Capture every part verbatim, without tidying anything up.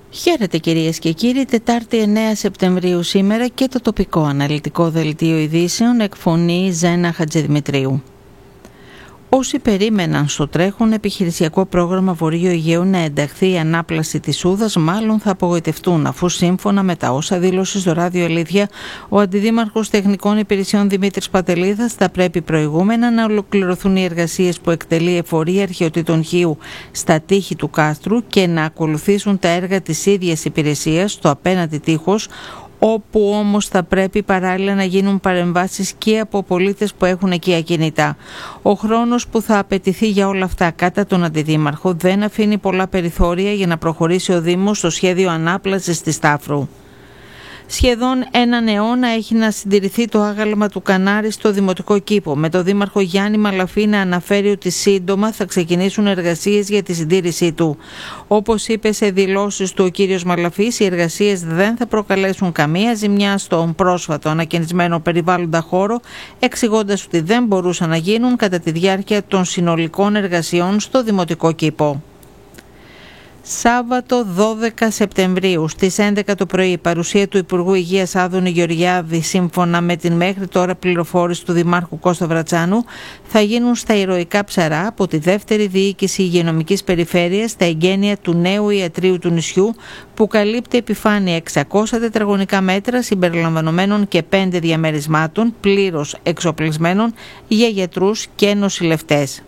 Χαίρετε κυρίες και κύριοι, Τετάρτη εννέα Σεπτεμβρίου σήμερα και το τοπικό αναλυτικό δελτίο ειδήσεων εκφωνεί Ζένα Χατζηδημητρίου. Όσοι περίμεναν στο τρέχον επιχειρησιακό πρόγραμμα Βορείου Αιγαίου να ενταχθεί η ανάπλαση της Ούδας, μάλλον θα απογοητευτούν, αφού σύμφωνα με τα όσα δήλωσε στο Ράδιο Αλήθεια ο Αντιδήμαρχος Τεχνικών Υπηρεσιών Δημήτρης Πατελίδας, θα πρέπει προηγούμενα να ολοκληρωθούν οι εργασίες που εκτελεί εφορία αρχαιοτήτων Χίου στα τείχη του κάστρου και να ακολουθήσουν τα έργα της ίδιας υπηρεσίας στο απέναντι τείχος, όπου όμως θα πρέπει παράλληλα να γίνουν παρεμβάσεις και από πολίτες που έχουν εκεί ακίνητα. Ο χρόνος που θα απαιτηθεί για όλα αυτά κατά τον Αντιδήμαρχο δεν αφήνει πολλά περιθώρια για να προχωρήσει ο Δήμος στο σχέδιο ανάπλασης της Σταύρου. Σχεδόν έναν αιώνα έχει να συντηρηθεί το άγαλμα του Κανάρη στο Δημοτικό Κήπο, με το Δήμαρχο Γιάννη Μαλαφή να αναφέρει ότι σύντομα θα ξεκινήσουν εργασίες για τη συντήρησή του. Όπως είπε σε δηλώσεις του ο κύριος Μαλαφής, οι εργασίες δεν θα προκαλέσουν καμία ζημιά στον πρόσφατο ανακαινισμένο περιβάλλοντα χώρο, εξηγώντας ότι δεν μπορούσαν να γίνουν κατά τη διάρκεια των συνολικών εργασιών στο Δημοτικό Κήπο. Σάββατο δώδεκα Σεπτεμβρίου στις έντεκα το πρωί, παρουσία του Υπουργού Υγείας Άδωνη Γεωργιάδη, σύμφωνα με την μέχρι τώρα πληροφόρηση του Δημάρχου Κώστα Βρατσάνου, θα γίνουν στα ηρωικά ψαρά από τη δεύτερη διοίκηση υγειονομικής περιφέρειας τα εγγένεια του νέου ιατρείου του νησιού, που καλύπτει επιφάνεια εξακόσια τετραγωνικά μέτρα συμπεριλαμβανομένων και πέντε διαμερισμάτων πλήρως εξοπλισμένων για γιατρούς και νοσηλευτές.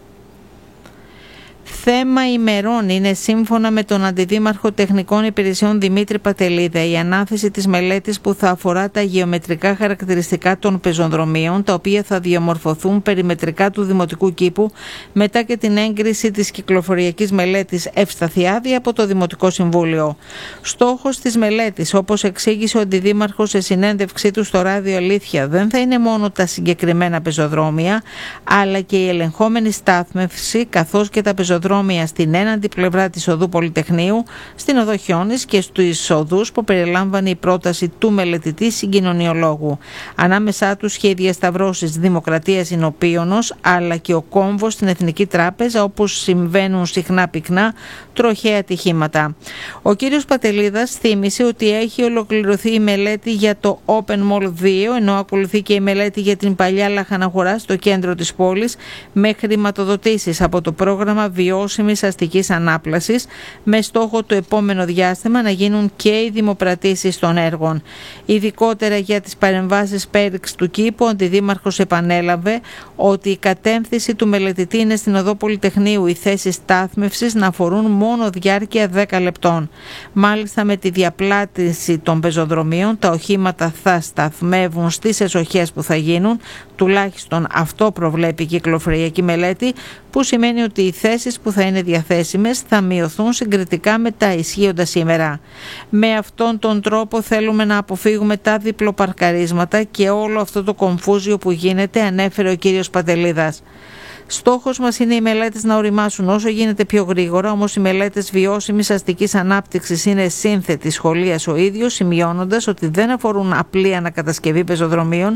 Θέμα ημερών είναι, σύμφωνα με τον Αντιδήμαρχο Τεχνικών Υπηρεσιών Δημήτρη Πατελίδα, η ανάθεση της μελέτης που θα αφορά τα γεωμετρικά χαρακτηριστικά των πεζοδρομίων, τα οποία θα διαμορφωθούν περιμετρικά του Δημοτικού Κήπου μετά και την έγκριση της κυκλοφοριακής μελέτης Ευσταθιάδη από το Δημοτικό Συμβούλιο. Στόχος της μελέτης, όπως εξήγησε ο Αντιδήμαρχος σε συνέντευξή του στο Ράδιο Αλήθεια, δεν θα είναι μόνο τα συγκεκριμένα πεζοδρόμια, αλλά και η ελεγχόμενη στάθμευση καθώς και τα πεζοδρόμια στην έναντι πλευρά της οδού Πολυτεχνείου, στην οδό Χιώνης και στους οδούς που περιλάμβανε η πρόταση του μελετητή συγκοινωνιολόγου. Ανάμεσά τους σχέδια σταυρώσεις Δημοκρατίας Ινωπίωνος, αλλά και ο κόμβος στην Εθνική Τράπεζα, όπως συμβαίνουν συχνά πυκνά τροχαία ατυχήματα. Ο κύριος Πατελίδας θύμισε ότι έχει ολοκληρωθεί η μελέτη για το Open Mall δύο, ενώ ακολουθεί και η μελέτη για την παλιά λαχαναγορά στο κέντρο της πόλης, με χρηματοδοτήσεις από το πρόγραμμα βιώσιμης αστικής ανάπλασης, με στόχο το επόμενο διάστημα να γίνουν και οι δημοπρατήσεις των έργων. Ειδικότερα για τις παρεμβάσεις πέριξ του κήπου, ο Αντιδήμαρχος επανέλαβε ότι η κατεύθυνση του μελετητή είναι στην οδό Πολυτεχνείου οι θέσεις στάθμευσης να αφορούν μόνο διάρκεια δέκα λεπτών. Μάλιστα, με τη διαπλάτηση των πεζοδρομίων, τα οχήματα θα σταθμεύουν στις εσοχές που θα γίνουν, τουλάχιστον αυτό προβλέπει η κυκλοφοριακή μελέτη, που σημαίνει ότι οι θέσεις που θα είναι διαθέσιμες θα μειωθούν συγκριτικά με τα ισχύοντα σήμερα. Με αυτόν τον τρόπο θέλουμε να αποφύγουμε τα διπλοπαρκαρίσματα και όλο αυτό το κομφούζιο που γίνεται, ανέφερε ο κύριος Πατελίδας. Στόχος μας είναι οι μελέτες να οριμάσουν όσο γίνεται πιο γρήγορα, όμως οι μελέτες βιώσιμης αστικής ανάπτυξης είναι σύνθετη σχολίας ο ίδιος, σημειώνοντας ότι δεν αφορούν απλή ανακατασκευή πεζοδρομίων,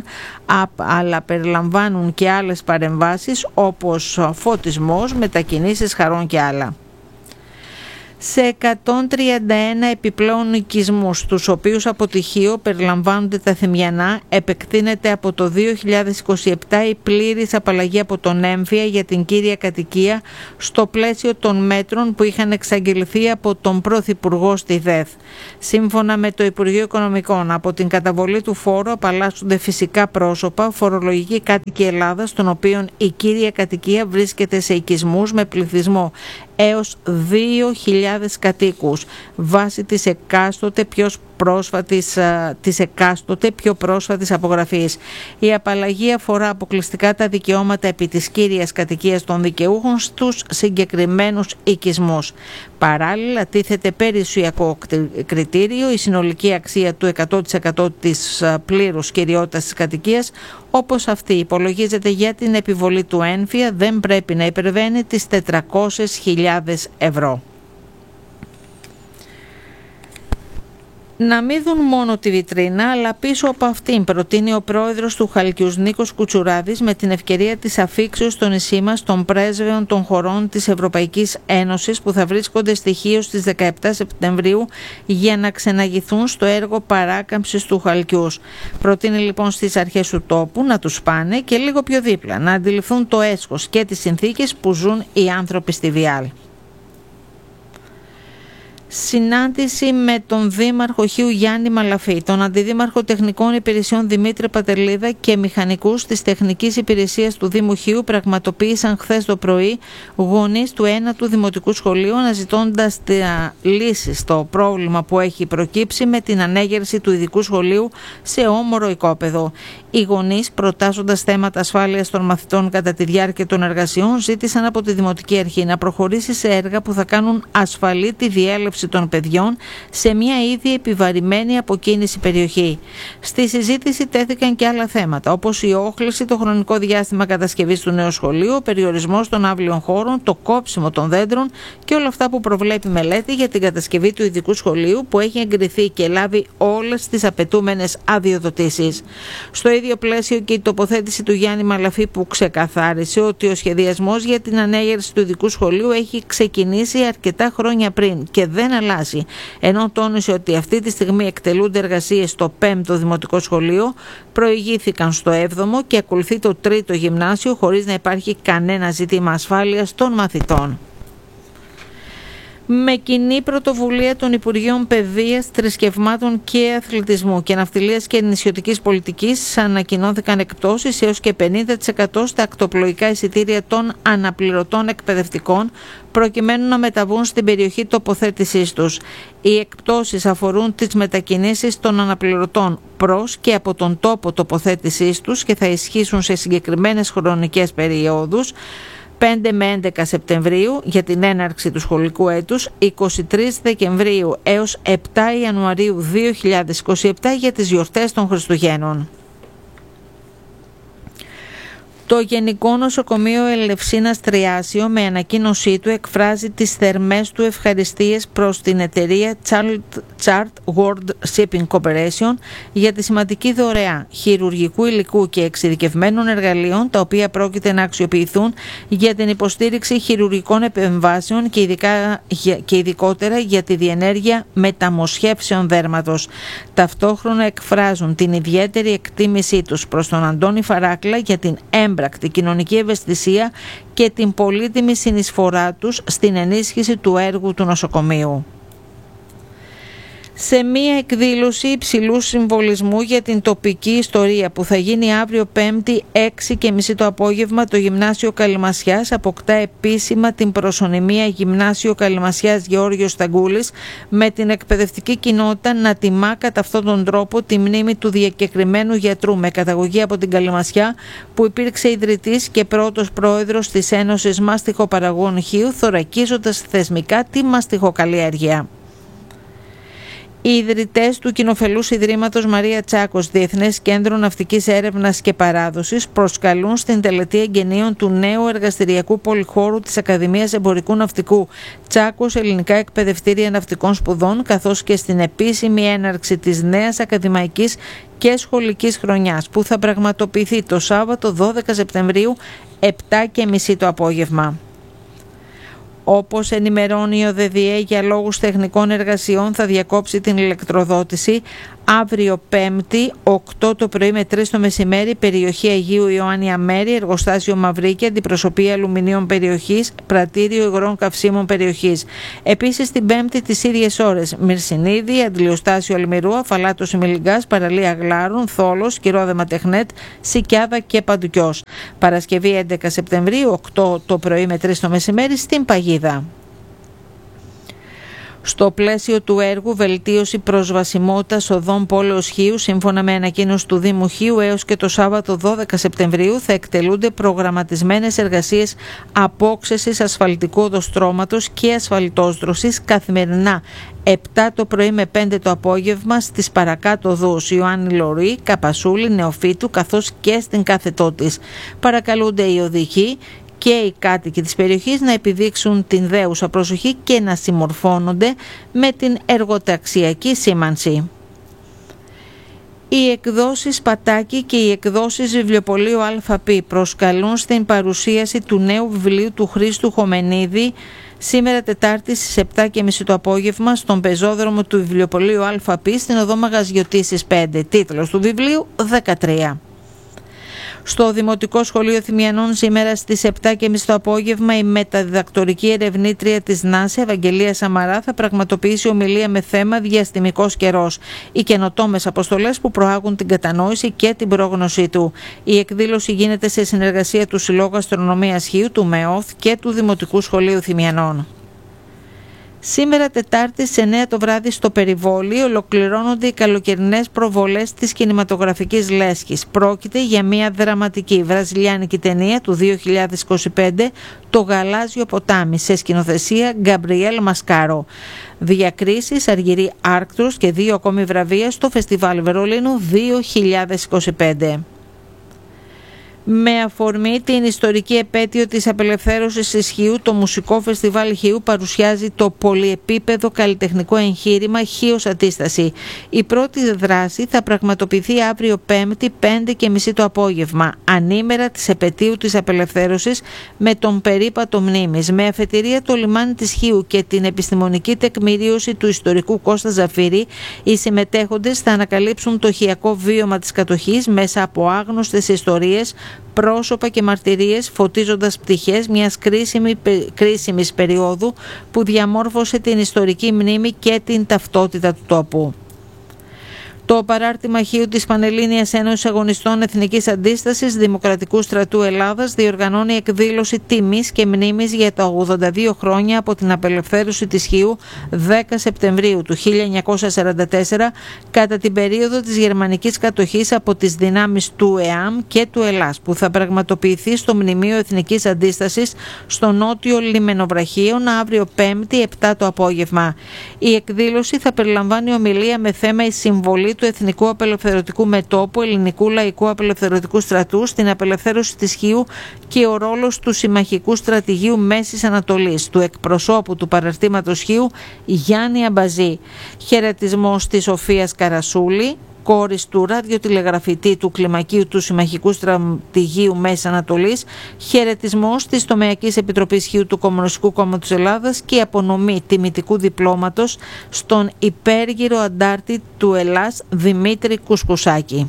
αλλά περιλαμβάνουν και άλλες παρεμβάσεις όπως φωτισμός, μετακινήσεις χαρών και άλλα. Σε εκατόν τριάντα ένα επιπλέον οικισμούς, τους οποίους από τυχείο περιλαμβάνονται τα Θημιανά, επεκτείνεται από το δύο χιλιάδες είκοσι επτά η πλήρης απαλλαγή από τον έμφυα για την κύρια κατοικία στο πλαίσιο των μέτρων που είχαν εξαγγελθεί από τον Πρωθυπουργό στη ΔΕΘ. Σύμφωνα με το Υπουργείο Οικονομικών, από την καταβολή του φόρου απαλλάσσονται φυσικά πρόσωπα, φορολογικοί κάτοικοι Ελλάδας, των οποίων η κύρια κατοικία βρίσκεται σε οικισμούς με πληθυσμό έως δύο χιλιάδες κατοίκους, βάσει της εκάστοτε πιο πρόσφατης, της εκάστοτε πιο πρόσφατης απογραφής. Η απαλλαγή αφορά αποκλειστικά τα δικαιώματα επί της κύριας κατοικίας των δικαιούχων στους συγκεκριμένους οικισμούς. Παράλληλα, τίθεται περιουσιακό κριτήριο η συνολική αξία του εκατό τοις εκατό της πλήρους κυριότητας της κατοικίας, όπως αυτή υπολογίζεται για την επιβολή του έμφυα, δεν πρέπει να υπερβαίνει τις τετρακόσιες χιλιάδες ευρώ. Να μην δουν μόνο τη βιτρίνα, αλλά πίσω από αυτήν, προτείνει ο πρόεδρος του Χαλκιούς Νίκος Κουτσουράδης, με την ευκαιρία της αφίξεως στο νησί μας των πρέσβεων των χωρών της Ευρωπαϊκής Ένωσης που θα βρίσκονται στοιχείο στις δεκαεπτά Σεπτεμβρίου για να ξεναγηθούν στο έργο παράκαμψης του Χαλκιούς. Προτείνει λοιπόν στις αρχές του τόπου να τους πάνε και λίγο πιο δίπλα, να αντιληφθούν το έσχος και τις συνθήκες που ζουν οι άνθρωποι στη Βιάλ. Συνάντηση με τον Δήμαρχο Χίου Γιάννη Μαλαφή, τον Αντιδήμαρχο Τεχνικών Υπηρεσιών Δημήτρη Πατελίδα και μηχανικούς της Τεχνικής Υπηρεσίας του Δήμου Χίου πραγματοποίησαν χθες το πρωί γονείς του ένατου Δημοτικού Σχολείου, αναζητώντας λύση στο πρόβλημα που έχει προκύψει με την ανέγερση του ειδικού σχολείου σε όμορο οικόπεδο. Οι γονείς, προτάσσοντας θέματα ασφάλειας των μαθητών κατά τη διάρκεια των εργασιών, ζήτησαν από τη Δημοτική Αρχή να προχωρήσει σε έργα που θα κάνουν ασφαλή τη διέλευση των παιδιών σε μια ήδη επιβαρημένη αποκίνηση περιοχή. Στη συζήτηση τέθηκαν και άλλα θέματα, όπως η όχληση, το χρονικό διάστημα κατασκευής του νέου σχολείου, ο περιορισμός των αύλιων χώρων, το κόψιμο των δέντρων και όλα αυτά που προβλέπει μελέτη για την κατασκευή του ειδικού σχολείου που έχει εγκριθεί και λάβει όλες τις απαιτούμενες αδειοδοτήσεις. Στο ίδιο πλαίσιο και η τοποθέτηση του Γιάννη Μαλαφή που ξεκαθάρισε ότι ο σχεδιασμός για την ανέγερση του ειδικού σχολείου έχει ξεκινήσει αρκετά χρόνια πριν και δεν αλλάζει, ενώ τόνισε ότι αυτή τη στιγμή εκτελούνται εργασίες στο πέμπτο Δημοτικό Σχολείο, προηγήθηκαν στο έβδομο και ακολουθεί το τρίτο γυμνάσιο χωρίς να υπάρχει κανένα ζήτημα ασφάλειας των μαθητών. Με κοινή πρωτοβουλία των Υπουργείων Παιδείας, Θρησκευμάτων και Αθλητισμού και Ναυτιλίας και Νησιωτικής Πολιτικής ανακοινώθηκαν εκπτώσεις έως και πενήντα τοις εκατό στα ακτοπλοϊκά εισιτήρια των αναπληρωτών εκπαιδευτικών προκειμένου να μεταβούν στην περιοχή τοποθέτησής τους. Οι εκπτώσεις αφορούν τις μετακινήσεις των αναπληρωτών προς και από τον τόπο τοποθέτησής τους και θα ισχύσουν σε συγκεκριμένες χρονικές περιόδους, πέντε με έντεκα Σεπτεμβρίου για την έναρξη του σχολικού έτους, εικοστή τρίτη Δεκεμβρίου έως επτά Ιανουαρίου δύο χιλιάδες είκοσι επτά για τις γιορτές των Χριστουγέννων. Το Γενικό Νοσοκομείο Ελευσίνας Τριάσιο με ανακοίνωσή του εκφράζει τις θερμές του ευχαριστίες προς την εταιρεία Chart World Shipping Corporation για τη σημαντική δωρεά χειρουργικού υλικού και εξειδικευμένων εργαλείων τα οποία πρόκειται να αξιοποιηθούν για την υποστήριξη χειρουργικών επεμβάσεων και, ειδικά, και ειδικότερα για τη διενέργεια μεταμοσχεύσεων δέρματος. Ταυτόχρονα εκφράζουν την ιδιαίτερη εκτίμησή τους προς τον Αντώνη Φαράκλα για την έμπρακτη κοινωνική ευαισθησία και την πολύτιμη συνεισφορά τους στην ενίσχυση του έργου του νοσοκομείου. Σε μία εκδήλωση υψηλού συμβολισμού για την τοπική ιστορία που θα γίνει αύριο Πέμπτη έξι και μισή το απόγευμα, το Γυμνάσιο Καλυμασιάς αποκτά επίσημα την προσωνυμία Γυμνάσιο Καλυμασιάς Γεώργιος Σταγκούλης, με την εκπαιδευτική κοινότητα να τιμά κατά αυτόν τον τρόπο τη μνήμη του διακεκριμένου γιατρού με καταγωγή από την Καλυμασιά, που υπήρξε ιδρυτής και πρώτος πρόεδρος της Ένωσης Μαστιχοπαραγωγών Χίου, θωρακίζοντας θεσμικά τη μαστιχοκαλλιέργεια. Οι ιδρυτές του Κοινοφελούς Ιδρύματος Μαρία Τσάκος Διεθνές Κέντρο Ναυτικής Έρευνας και Παράδοσης προσκαλούν στην τελετή εγγενείων του νέου εργαστηριακού πολυχώρου της Ακαδημίας Εμπορικού Ναυτικού Τσάκος Ελληνικά Εκπαιδευτήρια Ναυτικών Σπουδών, καθώς και στην επίσημη έναρξη της νέας ακαδημαϊκής και σχολικής χρονιάς που θα πραγματοποιηθεί το Σάββατο δώδεκα Σεπτεμβρίου επτά και μισή το απόγευμα. Όπως ενημερώνει η ΟΔΕΔΙΕ, για λόγους τεχνικών εργασιών θα διακόψει την ηλεκτροδότηση αύριο Πέμπτη οκτώ το πρωί με τρεις το μεσημέρι, περιοχή Αγίου Ιωάννη Μέρη, εργοστάσιο Μαυρίκη, αντιπροσωπεία αλουμινίων περιοχής, πρατήριο υγρών καυσίμων περιοχής. Επίσης την Πέμπτη τις ίδιες ώρες Μυρσινίδη, αντιλιοστάσιο Αλμυρού, Αφαλάτος Ημιλιγκάς, παραλία Γλάρων, Θόλος, Κυρόδεμα Τεχνέτ, Σικιάδα και Παντουκιός. Παρασκευή έντεκα Σεπτεμβρίου οκτώ το πρωί με τρεις το μεσημέρι στην Παγίδα. Στο πλαίσιο του έργου βελτίωση προσβασιμότητας οδών πόλεως Χίου, σύμφωνα με ανακοίνωση του Δήμου Χίου, έως και το Σάββατο δώδεκα Σεπτεμβρίου θα εκτελούνται προγραμματισμένες εργασίες απόξεσης ασφαλτικού οδοστρώματος και ασφαλτόσδροσης καθημερινά επτά το πρωί με πέντε το απόγευμα στις παρακάτω οδούς Ιωάννη Λωρή, Καπασούλη, Νεοφύτου, καθώς και στην κάθετό της. Παρακαλούνται οι οδηγοί και οι κάτοικοι της περιοχής να επιδείξουν την δέουσα προσοχή και να συμμορφώνονται με την εργοταξιακή σήμανση. Οι εκδόσεις Πατάκη και οι εκδόσεις Βιβλιοπωλείου ΑΠ προσκαλούν στην παρουσίαση του νέου βιβλίου του Χρήστου Χομενίδη σήμερα Τετάρτη στις επτά και μισή το απόγευμα στον πεζόδρομο του Βιβλιοπωλείου ΑΠ στην οδό Μαγαζιωτήσης πέντε. Τίτλος του βιβλίου δεκατρία. Στο Δημοτικό Σχολείο Θυμιανών σήμερα στις επτά και μισή το απόγευμα η μεταδιδακτορική ερευνήτρια της ΝΑΣΕ, Ευαγγελία Σαμαρά, θα πραγματοποιήσει ομιλία με θέμα «Διαστημικός καιρός. Οι καινοτόμες αποστολές που προάγουν την κατανόηση και την πρόγνωσή του». Η εκδήλωση γίνεται σε συνεργασία του Συλλόγου Αστρονομίας Χίου, του ΜΕΟΘ και του Δημοτικού Σχολείου Θυμιανών. Σήμερα Τετάρτη στις εννέα το βράδυ στο Περιβόλι ολοκληρώνονται οι καλοκαιρινές προβολές της κινηματογραφικής λέσχης. Πρόκειται για μια δραματική βραζιλιάνικη ταινία του δύο χιλιάδες είκοσι πέντε, «Το γαλάζιο ποτάμι», σε σκηνοθεσία Γκαμπριέλ Μασκάρο. Διακρίσεις, Αργυρή Άρκτρος και δύο ακόμη βραβεία στο Φεστιβάλ Βερολίνου δύο χιλιάδες είκοσι πέντε. Με αφορμή την ιστορική επέτειο της απελευθέρωσης της Χίου, το Μουσικό Φεστιβάλ Χίου παρουσιάζει το πολυεπίπεδο καλλιτεχνικό εγχείρημα Χίος Αντίσταση. Η πρώτη δράση θα πραγματοποιηθεί αύριο Πέμπτη πέντε και μισή το απόγευμα, ανήμερα της επετείου της απελευθέρωσης, με τον περίπατο μνήμης. Με αφετηρία το λιμάνι της Χίου και την επιστημονική τεκμηρίωση του ιστορικού Κώστα Ζαφύρη, οι συμμετέχοντες θα ανακαλύψουν το χιακό βίωμα της κατοχής μέσα από άγνωστες ιστορίες, πρόσωπα και μαρτυρίες, φωτίζοντας πτυχές μιας κρίσιμη, κρίσιμης περίοδου που διαμόρφωσε την ιστορική μνήμη και την ταυτότητα του τόπου. Το παράρτημα Χίου της Πανελλήνιας Ένωσης Αγωνιστών Εθνικής Αντίστασης Δημοκρατικού Στρατού Ελλάδας διοργανώνει εκδήλωση τιμής και μνήμης για τα ογδόντα δύο χρόνια από την απελευθέρωση της Χίου δέκα Σεπτεμβρίου του χίλια εννιακόσια σαράντα τέσσερα, κατά την περίοδο της γερμανικής κατοχής από τις δυνάμεις του ΕΑΜ και του Ελλάς, που θα πραγματοποιηθεί στο Μνημείο Εθνικής Αντίστασης στο νότιο Λιμενοβραχίων αύριο Πέμπτη επτά το απόγευμα. Η εκδήλωση θα περιλαμβάνει ομιλία με θέμα η συμβολή του Εθνικού Απελευθερωτικού Μετώπου Ελληνικού Λαϊκού Απελευθερωτικού Στρατού στην απελευθέρωση της Χίου και ο ρόλος του Συμμαχικού Στρατηγείου Μέσης Ανατολής, του εκπροσώπου του παραρτήματος Χίου Γιάννη Αμπαζή. Χαιρετισμός της Σοφίας Καρασούλη, κόρης του ραδιοτηλεγραφητή του Κλιμακίου του Συμμαχικού Στρατηγείου Μέσης Ανατολής, χαιρετισμός της Τομεακής Επιτροπής Χίου του Κομμουνιστικού Κόμματος Ελλάδας και απονομή τιμητικού διπλώματος στον υπέργυρο αντάρτη του Ελλάς Δημήτρη Κουσκουσάκη.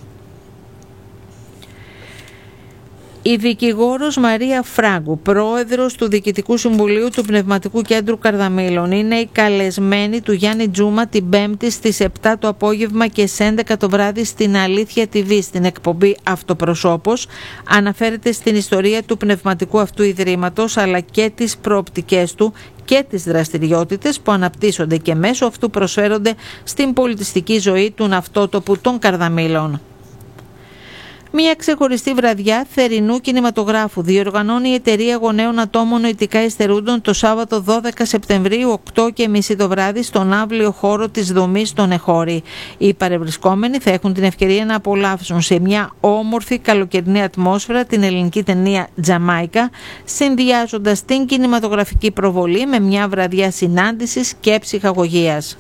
Η δικηγόρος Μαρία Φράγκου, πρόεδρος του Διοικητικού Συμβουλίου του Πνευματικού Κέντρου Καρδαμήλων, είναι η καλεσμένη του Γιάννη Τζούμα την Πέμπτη στις επτά το απόγευμα και στις έντεκα το βράδυ στην Αλήθεια τι βι, στην εκπομπή Αυτοπροσώπος. Αναφέρεται στην ιστορία του πνευματικού αυτού ιδρύματος, αλλά και τις προοπτικές του και τις δραστηριότητες που αναπτύσσονται και μέσω αυτού προσφέρονται στην πολιτιστική ζωή του ναυτότοπου των Καρδαμήλων. Μια ξεχωριστή βραδιά θερινού κινηματογράφου διοργανώνει η Εταιρεία Γονέων Ατόμων Νοητικά Υστερούντων το Σάββατο δώδεκα Σεπτεμβρίου οκτώ και μισή το βράδυ στον αύλιο χώρο της δομής των Εχώρη. Οι παρευρισκόμενοι θα έχουν την ευκαιρία να απολαύσουν σε μια όμορφη καλοκαιρινή ατμόσφαιρα την ελληνική ταινία Τζαμάικα, συνδυάζοντας την κινηματογραφική προβολή με μια βραδιά συνάντησης και ψυχαγωγίας.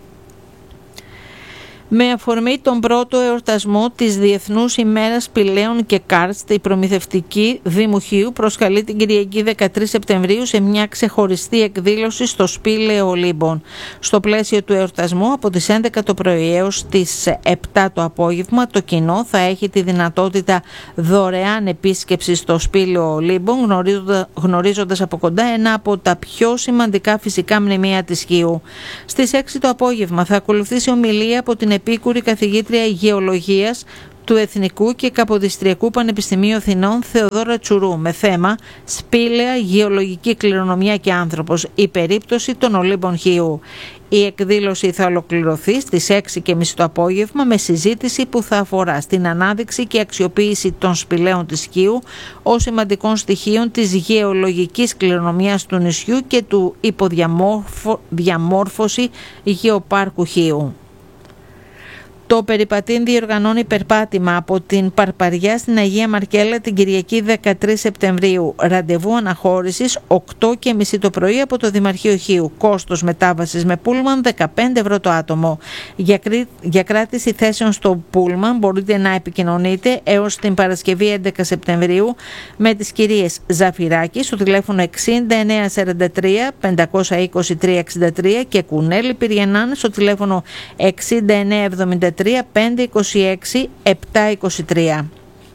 Με αφορμή τον πρώτο εορτασμό της Διεθνούς ημέρας Σπηλαίων και Κάρστ, η προμηθευτική Δήμου Χίου προσκαλεί την Κυριακή δεκατρείς Σεπτεμβρίου σε μια ξεχωριστή εκδήλωση στο Σπήλαιο Ολύμπων. Στο πλαίσιο του εορτασμού, από τις έντεκα το πρωί έως τις επτά το απόγευμα, το κοινό θα έχει τη δυνατότητα δωρεάν επίσκεψη στο Σπήλαιο Ολύμπων, γνωρίζοντας από κοντά ένα από τα πιο σημαντικά φυσικά μνημεία της Χίου. Στις έξι το απόγευμα θα ακολουθήσει ομιλία από την επίκουρη καθηγήτρια Γεωλογίας του Εθνικού και Καποδιστριακού Πανεπιστημίου Αθηνών Θεοδόρα Τσουρού με θέμα «Σπήλαια, γεωλογική κληρονομιά και άνθρωπος, η περίπτωση των Ολύμπων Χίου». Η εκδήλωση θα ολοκληρωθεί στις έξι και μισή το απόγευμα με συζήτηση που θα αφορά στην ανάδειξη και αξιοποίηση των σπηλαίων της Χίου ως σημαντικών στοιχείων της γεωλογικής κληρονομιάς του νησιού και του υποδιαμόρφωση γεωπάρκου Χίου. Το περιπατήν διοργανώνει περπάτημα από την Παρπαριά στην Αγία Μαρκέλα την Κυριακή δεκατρείς Σεπτεμβρίου. Ραντεβού αναχώρησης οκτώ και μισή το πρωί από το Δημαρχείο Χίου. Κόστος μετάβασης με πούλμαν δεκαπέντε ευρώ το άτομο. Για, κρί... Για κράτηση θέσεων στο πούλμαν μπορείτε να επικοινωνείτε έως την Παρασκευή έντεκα Σεπτεμβρίου με τις κυρίες Ζαφυράκη στο τηλέφωνο εξήντα εννέα σαράντα τρία πεντακόσια είκοσι τρία εξήντα τρία και Κουνέλη Πυριανάν στο τηλέφωνο εξήντα εννέα εβδομήντα τρία πεντακόσια είκοσι έξι επτακόσια είκοσι τρία.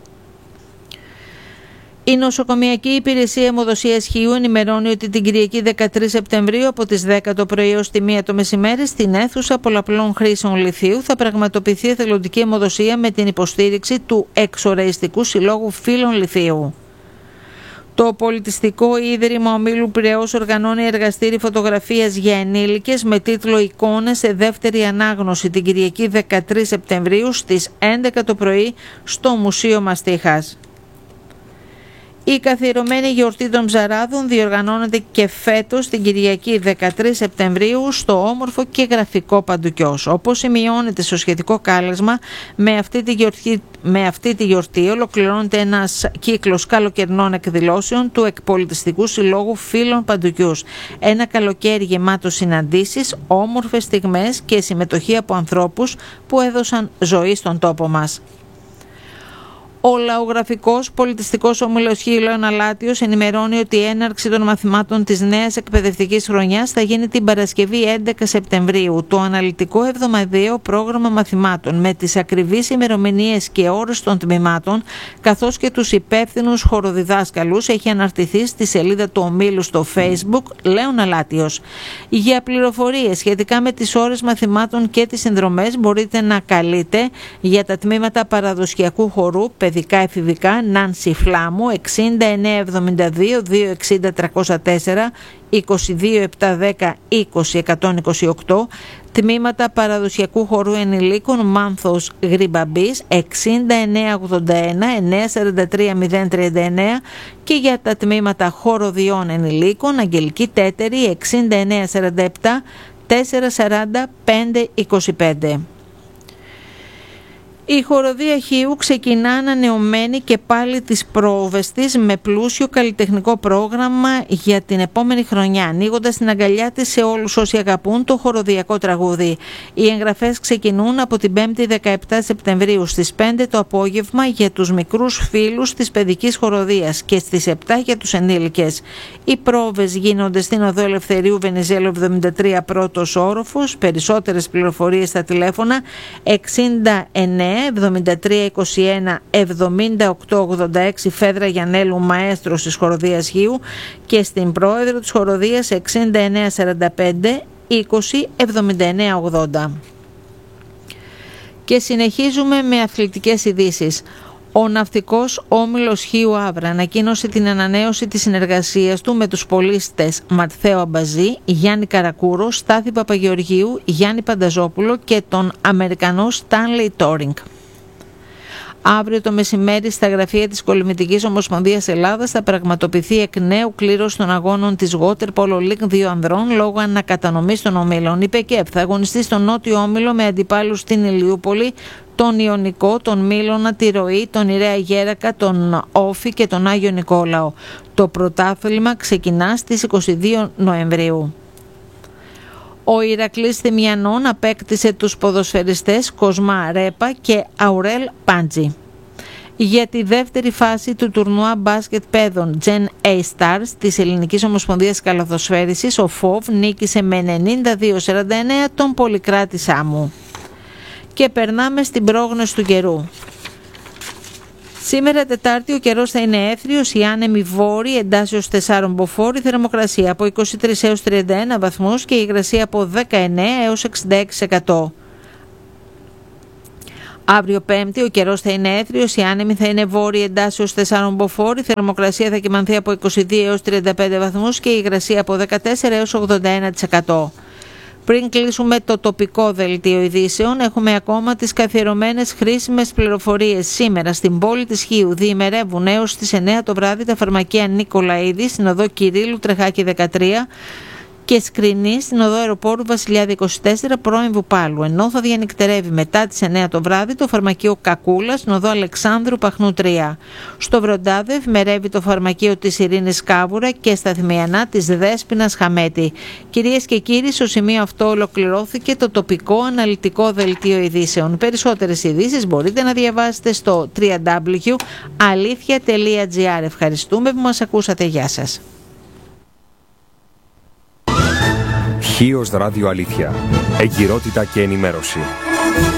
Η Νοσοκομιακή Υπηρεσία Αιμοδοσίας Χίου ενημερώνει ότι την Κυριακή δεκατρείς Σεπτεμβρίου από τις δέκα το πρωί έως τη μία το μεσημέρι στην αίθουσα πολλαπλών χρήσεων λιθίου θα πραγματοποιηθεί εθελοντική αιμοδοσία με την υποστήριξη του Εξοραϊστικού Συλλόγου Φίλων Λιθίου. Το Πολιτιστικό Ίδρυμα Ομίλου Πειραιώς οργανώνει εργαστήρι φωτογραφίας για ενήλικες με τίτλο «Εικόνες σε δεύτερη ανάγνωση» την Κυριακή δεκατρείς Σεπτεμβρίου στις έντεκα το πρωί στο Μουσείο Μαστίχας. Η καθιερωμένη γιορτή των Ψαράδων διοργανώνεται και φέτος την Κυριακή δεκατρείς Σεπτεμβρίου στο όμορφο και γραφικό Παντουκιός. Όπως σημειώνεται στο σχετικό κάλεσμα, με αυτή τη γιορτή, με αυτή τη γιορτή ολοκληρώνεται ένας κύκλος καλοκαιρινών εκδηλώσεων του Εκπολιτιστικού Συλλόγου Φίλων Παντουκιούς. Ένα καλοκαίρι γεμάτο συναντήσεις, όμορφες στιγμές και συμμετοχή από ανθρώπους που έδωσαν ζωή στον τόπο μας. Ο Λαογραφικός Πολιτιστικός Όμιλος Χίου Λέων Αλάτιος ενημερώνει ότι η έναρξη των μαθημάτων της νέας εκπαιδευτικής χρονιάς θα γίνει την Παρασκευή έντεκα Σεπτεμβρίου. Το αναλυτικό εβδομαδιαίο πρόγραμμα μαθημάτων με τις ακριβείς ημερομηνίες και ώρες των τμήματων καθώς και τους υπεύθυνους χοροδιδάσκαλους έχει αναρτηθεί στη σελίδα του ομίλου στο Facebook Λέων Αλάτιος. Για πληροφορίες σχετικά με τις ώρες μαθημάτων και τις συνδρομές μπορείτε να καλείτε για τα τμήματα παραδοσιακού χορού παιδικά εφηβικά Νάνση Φλάμου εξήντα εννέα εβδομήντα δύο διακόσια εξήντα τριακόσια τέσσερα είκοσι δύο επτακόσια δέκα είκοσι εκατόν είκοσι οκτώ, τμήματα παραδοσιακού χορού ενηλίκων Μάνθος Γρυμπαμπής εξήντα εννέα ογδόντα ένα εννιακόσια σαράντα τρία μηδέν τριάντα εννέα και για τα τμήματα χοροδιών ενηλίκων Αγγελική Τέτερη εξήντα εννέα σαράντα επτά τετρακόσια σαράντα πέντε είκοσι πέντε. Η χοροδία Χίου ξεκινά ανανεωμένη και πάλι τις πρόβες της με πλούσιο καλλιτεχνικό πρόγραμμα για την επόμενη χρονιά, ανοίγοντας την αγκαλιά της σε όλους όσοι αγαπούν το χοροδιακό τραγούδι. Οι εγγραφές ξεκινούν από την πέμπτη δεκαεπτά Σεπτεμβρίου στις πέντε το απόγευμα για τους μικρούς φίλους της παιδικής χοροδίας και στις επτά για τους ενήλικες. Οι πρόβες γίνονται στην Οδό Ελευθερίου Βενιζέλου εβδομήντα τρία πρώτος όροφος. Περισσότερες πληροφορίες στα τηλέφωνα εξήντα εννέα εβδομήντα τρία είκοσι ένα εβδομήντα οκτώ ογδόντα έξι Φέδρα Γιαννέλου, μαέστρος της χοροδίας Χίου, και στην πρόεδρο της χοροδίας εξήντα εννέα σαράντα πέντε είκοσι εβδομήντα εννέα ογδόντα. Και συνεχίζουμε με αθλητικές ειδήσεις. Ο Ναυτικός Όμιλος Χίου Αύρα ανακοίνωσε την ανανέωση της συνεργασίας του με τους πολίστες Ματθαίο Αμπαζή, Γιάννη Καρακούρο, Στάθη Παπαγεωργίου, Γιάννη Πανταζόπουλο και τον Αμερικανό Στάνλεϊ Τόρινγκ. Αύριο το μεσημέρι στα γραφεία της Κολυμβητικής Ομοσπονδίας Ελλάδας θα πραγματοποιηθεί εκ νέου κλήρωση των αγώνων της Water Polo League δύο ανδρών λόγω ανακατανομής των ομίλων. Η ΠΕΚΕΠ θα αγωνιστεί στον Νότιο Όμιλο με αντιπάλους την Ηλιούπολη, τον Ιωνικό, τον Μήλωνα, τη Ροή, τον Ιρέα Γέρακα, τον Όφη και τον Άγιο Νικόλαο. Το πρωτάθλημα ξεκινά στις είκοσι δύο Νοεμβρίου. Ο Ηρακλής Θημιανών απέκτησε τους ποδοσφαιριστές Κοσμά Ρέπα και Αουρέλ Πάντζη. Για τη δεύτερη φάση του τουρνουά μπάσκετ παιδών Gen A Stars της Ελληνικής Ομοσπονδίας Καλαθοσφαίρισης, ο ΦΟΒ νίκησε με ενενήντα δύο σαράντα εννέα τον Πολυκράτη Σάμου. Και περνάμε στην πρόγνωση του καιρού. Σήμερα Τετάρτη ο καιρός θα είναι έθριος, η άνεμη βόρη εντάσσεως τεσσάρων μποφόρ, η θερμοκρασία από είκοσι τρεις έως τριάντα ένα βαθμούς και η υγρασία από δεκαεννέα έως εξήντα έξι τοις εκατό. Αύριο Πέμπτη ο καιρός θα είναι έθριος, η άνεμη θα είναι βόρη εντάσσεως τεσσάρων μποφόρ, η θερμοκρασία θα κυμανθεί από είκοσι δύο έως τριάντα πέντε βαθμούς και η υγρασία από δεκατέσσερα έως ογδόντα ένα τοις εκατό. Πριν κλείσουμε το τοπικό δελτίο ειδήσεων, έχουμε ακόμα τις καθιερωμένες χρήσιμες πληροφορίες. Σήμερα στην πόλη της Χίου διημερεύουν έως τις εννέα το βράδυ τα φαρμακεία Νικολαίδη στην οδό Κυρίλου Τρεχάκη δεκατρία και Σκρινή στην οδό Αεροπόρου Βασιλιάδη είκοσι τέσσερα πρώην Βουπάλου, ενώ θα διανυκτερεύει μετά τις εννιά το βράδυ το φαρμακείο Κακούλα στην οδό Αλεξάνδρου Παχνού τρία. Στο Βροντάδε εφημερεύει το φαρμακείο της Ειρήνης Κάβουρα και στα Θυμιανά της Δέσποινας Χαμέτη. Κυρίες και κύριοι, στο σημείο αυτό ολοκληρώθηκε το τοπικό αναλυτικό δελτίο ειδήσεων. Περισσότερες ειδήσεις μπορείτε να διαβάσετε στο double-u double-u double-u τελεία αλήθεια τελεία τζι άρ. Ευχαριστούμε που μας ακούσατε. Γεια σας. Χίος Ράδιο Αλήθεια. Εγκυρότητα και ενημέρωση.